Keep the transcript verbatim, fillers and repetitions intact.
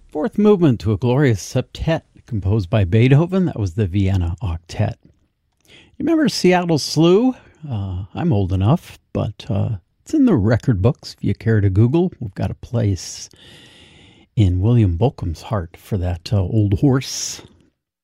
Fourth movement to a glorious septet composed by Beethoven. That was the Vienna Octet. You remember Seattle Slew? Uh, I'm old enough, but uh, it's in the record books if you care to Google. We've got a place in William Bolcom's heart for that uh, old horse.